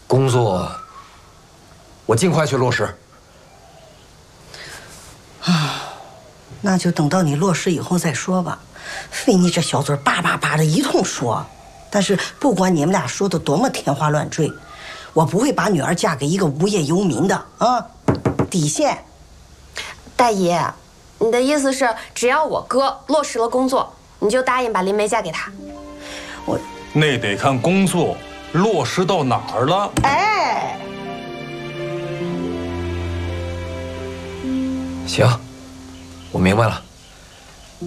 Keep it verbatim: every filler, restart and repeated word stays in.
工作，我尽快去落实。 啊，那就等到你落实以后再说吧。费你这小嘴叭叭叭的一通说，但是不管你们俩说的多么天花乱坠，我不会把女儿嫁给一个无业游民的啊！底线。 大姨，你的意思是，只要我哥落实了工作，你就答应把林梅嫁给他？ 我那得看工作落实到哪儿了。 哎， 行，我明白了。